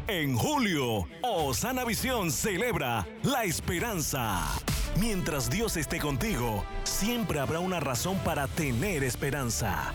En julio, Osana Visión celebra la esperanza. Mientras Dios esté contigo, siempre habrá una razón para tener esperanza.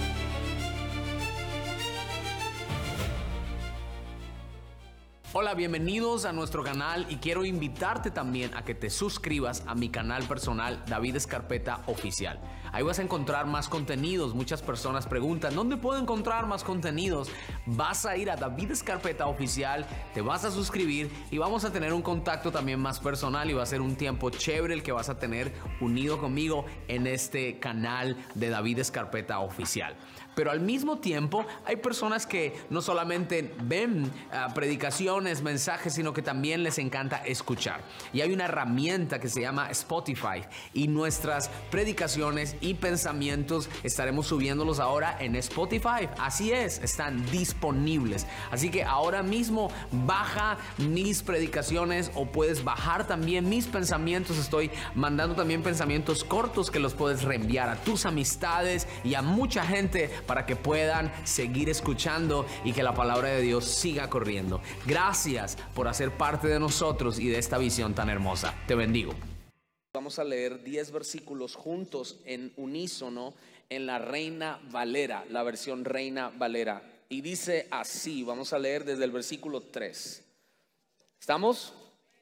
Hola, bienvenidos a nuestro canal y quiero invitarte también a que te suscribas a mi canal personal David Escarpeta Oficial. Ahí vas a encontrar más contenidos. Muchas personas preguntan, ¿dónde puedo encontrar más contenidos? Vas a ir a David Escarpeta Oficial, te vas a suscribir y vamos a tener un contacto también más personal y va a ser un tiempo chévere el que vas a tener unido conmigo en este canal de David Escarpeta Oficial. Pero al mismo tiempo hay personas que no solamente ven predicaciones, mensajes, sino que también les encanta escuchar. Y hay una herramienta que se llama Spotify y nuestras predicaciones y pensamientos estaremos subiéndolos ahora en Spotify. Así es, están disponibles. Así que ahora mismo baja mis predicaciones o puedes bajar también mis pensamientos. Estoy mandando también pensamientos cortos que los puedes reenviar a tus amistades y a mucha gente para que puedan seguir escuchando y que la palabra de Dios siga corriendo. Gracias por hacer parte de nosotros y de esta visión tan hermosa. Te bendigo. Vamos a leer 10 versículos juntos en unísono en la Reina Valera, la versión Reina Valera. Y dice así, vamos a leer desde el versículo 3. ¿Estamos?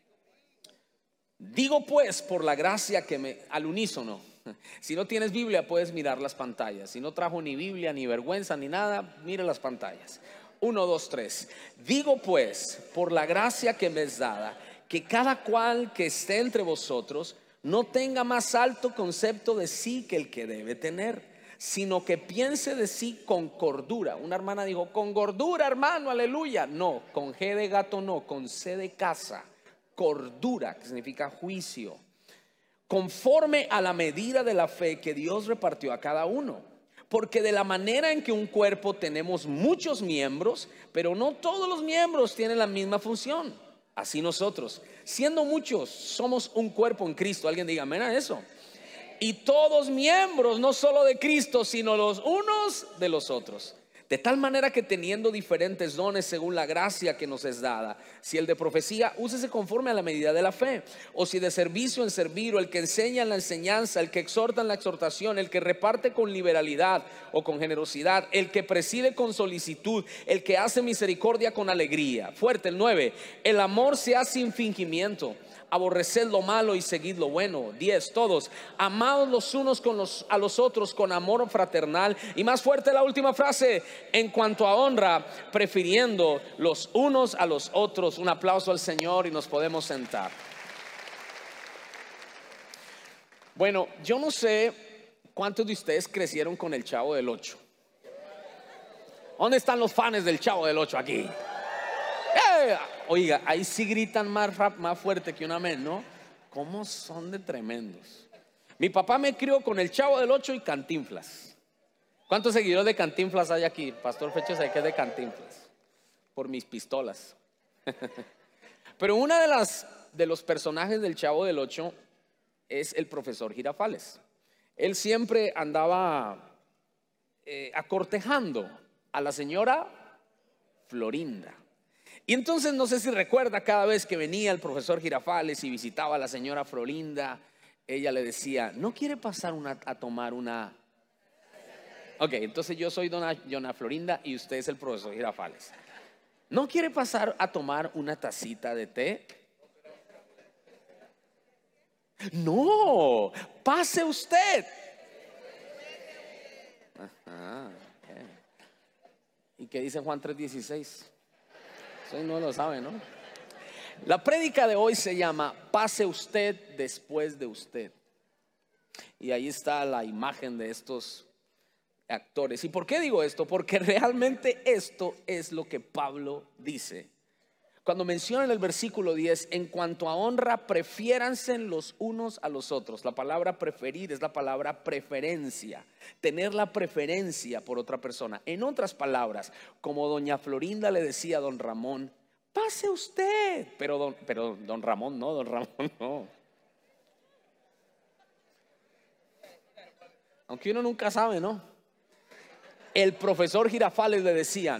Digo pues, por la gracia al unísono. Si no tienes Biblia puedes mirar las pantallas. Si no trajo ni Biblia, ni vergüenza, ni nada, mire las pantallas. 1, 2, 3. Digo pues, por la gracia que me es dada, que cada cual que esté entre vosotros no tenga más alto concepto de sí que el que debe tener, sino que piense de sí con cordura. Una hermana dijo, con gordura, hermano, aleluya. No, con G de gato no, con C de casa. Cordura, que significa juicio. Conforme a la medida de la fe que Dios repartió a cada uno. Porque de la manera en que un cuerpo tenemos muchos miembros, pero no todos los miembros tienen la misma función. Así nosotros, siendo muchos, somos un cuerpo en Cristo. Alguien diga amén a eso. Y todos miembros, no solo de Cristo, sino los unos de los otros. De tal manera que teniendo diferentes dones según la gracia que nos es dada, si el de profecía, úsese conforme a la medida de la fe, o si de servicio en servir, o el que enseña en la enseñanza, el que exhorta en la exhortación, el que reparte con liberalidad o con generosidad, el que preside con solicitud, el que hace misericordia con alegría. Fuerte el 9, el amor sea sin fingimiento. Aborreced lo malo y seguid lo bueno. 10, todos amados los unos a los otros con amor fraternal. Y más fuerte la última frase, en cuanto a honra, prefiriendo los unos a los otros. Un aplauso al Señor y nos podemos sentar. Bueno, yo no sé cuántos de ustedes crecieron con el Chavo del 8. ¿Dónde están los fans del Chavo del 8 aquí? Oiga, ahí sí gritan más fuerte que un amén, ¿no? ¿Cómo son de tremendos? Mi papá me crió con el Chavo del 8 y Cantinflas. ¿Cuántos seguidores de Cantinflas hay aquí? Pastor Fecho sabe que es de Cantinflas por mis pistolas. Pero una de los personajes del Chavo del 8 es el profesor Girafales. Él siempre andaba acortejando a la señora Florinda. Y entonces no sé si recuerda, cada vez que venía el profesor Girafales y visitaba a la señora Florinda, ella le decía, ¿no quiere pasar a tomar una? Ok, entonces yo soy dona Florinda y usted es el profesor Girafales. ¿No quiere pasar a tomar una tacita de té? No, pase usted. Ajá, okay. ¿Y qué dice Juan 3:16? Eso no lo sabe, ¿no? La prédica de hoy se llama Pase usted después de usted. Y ahí está la imagen de estos actores. ¿Y por qué digo esto? Porque realmente esto es lo que Pablo dice. Cuando menciona en el versículo 10, en cuanto a honra, prefiéranse los unos a los otros. La palabra preferir es la palabra preferencia. Tener la preferencia por otra persona. En otras palabras, como doña Florinda le decía a don Ramón, pase usted. Pero don Ramón no. Aunque uno nunca sabe, ¿no? El profesor Girafales le decía,